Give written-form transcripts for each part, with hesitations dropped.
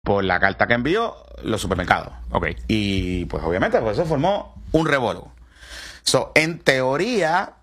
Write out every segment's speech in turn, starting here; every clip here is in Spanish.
por la carta que envió los supermercados. Ok. Y pues obviamente pues eso formó un revolú. So, en teoría,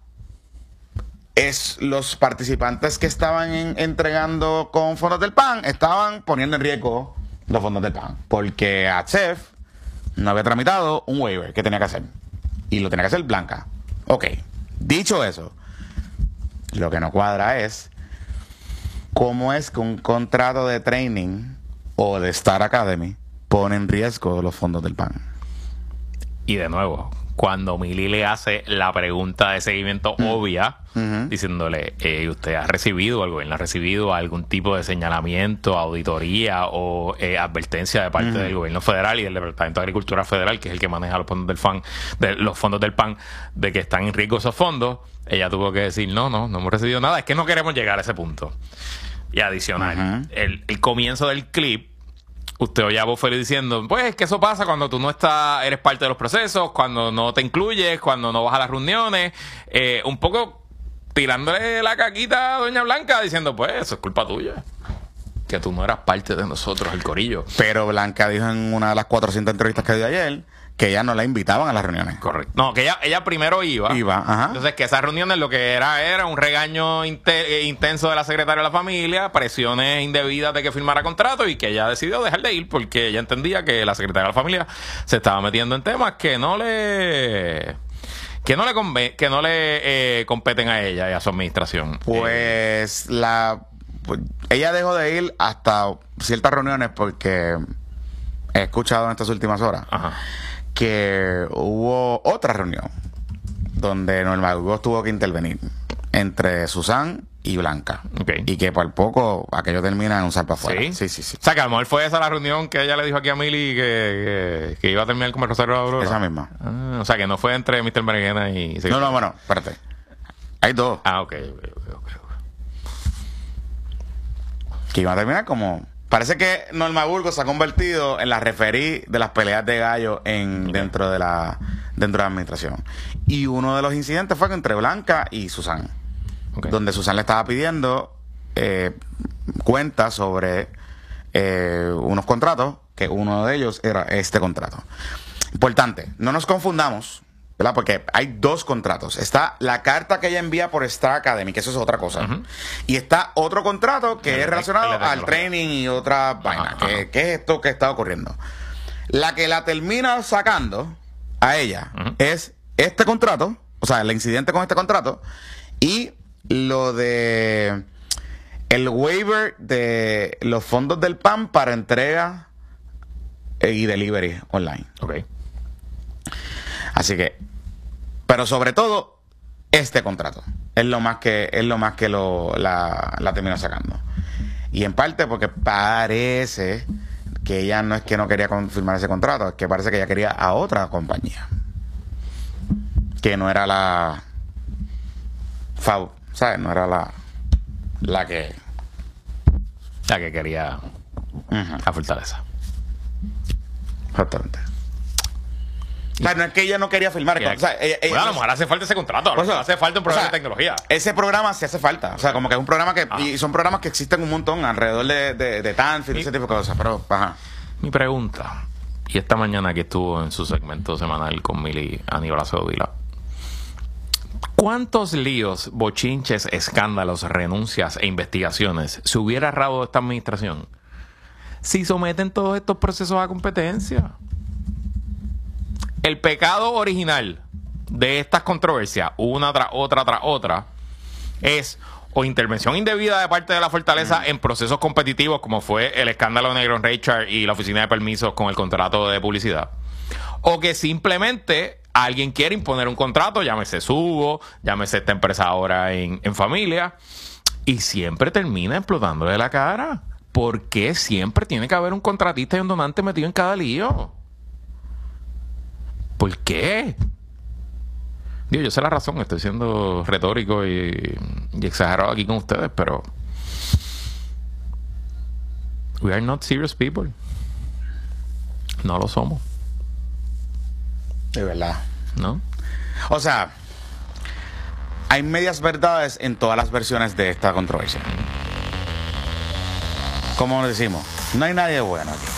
los participantes que estaban entregando con fondos del PAN estaban poniendo en riesgo los fondos del PAN. Porque ATSEF no había tramitado un waiver que tenía que hacer. Y lo tenía que hacer Blanca. Ok. Dicho eso, lo que no cuadra es cómo es que un contrato de training o de Star Academy pone en riesgo los fondos del PAN. Y de nuevo, cuando Mili le hace la pregunta de seguimiento obvia, diciéndole, ¿usted ha recibido, el gobierno ha recibido algún tipo de señalamiento, auditoría o advertencia de parte del gobierno federal y del Departamento de Agricultura Federal, que es el que maneja los fondos del PAN, de que están en riesgo esos fondos? Ella tuvo que decir, no hemos recibido nada, es que no queremos llegar a ese punto. Y adicional, el comienzo del clip, usted oye a Buffer diciendo, pues que eso pasa cuando tú no eres parte de los procesos, cuando no te incluyes, cuando no vas a las reuniones, un poco tirándole la caquita a Doña Blanca, diciendo, pues eso es culpa tuya, que tú no eras parte de nosotros, el corillo. Pero Blanca dijo en una de las 400 entrevistas que dio ayer que ella no la invitaban a las reuniones. Correcto. No, que ella primero iba. Ajá. Entonces, que esas reuniones lo que era un regaño intenso de la secretaria de la familia, presiones indebidas de que firmara contrato y que ella decidió dejar de ir porque ella entendía que la secretaria de la familia se estaba metiendo en temas que no le competen a ella y a su administración. Pues ella dejó de ir hasta ciertas reuniones porque he escuchado en estas últimas horas que hubo otra reunión donde Norma Burgos tuvo que intervenir entre Susan y Blanca. Okay. Y que por poco aquello termina en un salpa afuera. Sí. O sea, que a lo mejor fue esa la reunión que ella le dijo aquí a Mili que iba a terminar como el Rosario de Aurora. Esa misma. O sea, que no fue entre Mr. Berenjena y... No, bueno, espérate. Hay dos. Ok. Que iban a terminar como... Parece que Norma Burgos se ha convertido en la referí de las peleas de gallo dentro de la administración. Y uno de los incidentes fue entre Blanca y Susan. Okay. Donde Susan le estaba pidiendo cuentas sobre unos contratos, que uno de ellos era este contrato. Importante, no nos confundamos, ¿verdad? Porque hay dos contratos. Está la carta que ella envía por Star Academy, que eso es otra cosa. Y está otro contrato que es relacionado al training y otra vaina, que es esto que está ocurriendo. La que la termina sacando a ella es este contrato, o sea, el incidente con este contrato, y lo de el waiver de los fondos del PAN para entrega y delivery online. Ok. Así que, pero sobre todo, este contrato es lo más que la terminó sacando. Y en parte porque parece que ella no es que no quería confirmar ese contrato, es que parece que ella quería a otra compañía. Que no era la ¿sabes? No era la que quería a Fortaleza. Exactamente. O sea, no es que ella no quería filmar. Bueno, a lo mejor hace falta ese contrato. Hace falta un programa de tecnología. Ese programa sí hace falta. O sea, como que es un programa que... Y son programas que existen un montón alrededor de Tanfield y ese tipo de cosas. Pero, mi pregunta, y esta mañana que estuvo en su segmento semanal con Mili Aníbal Acevedo Vilá, ¿cuántos líos, bochinches, escándalos, renuncias e investigaciones se hubiera ahorrado esta administración si someten todos estos procesos a competencia? El pecado original de estas controversias, una tras otra, es o intervención indebida de parte de la Fortaleza en procesos competitivos, como fue el escándalo de Negron Richard y la Oficina de Permisos con el contrato de publicidad, o que simplemente alguien quiere imponer un contrato, llámese Subo, llámese esta empresa ahora en familia, y siempre termina explotándole la cara. ¿Por qué siempre tiene que haber un contratista y un donante metido en cada lío? ¿Por qué? Digo, yo sé la razón, estoy siendo retórico y exagerado aquí con ustedes, pero we are not serious people. No lo somos. De verdad. ¿No? O sea, hay medias verdades en todas las versiones de esta controversia. ¿Cómo lo decimos? No hay nadie bueno aquí.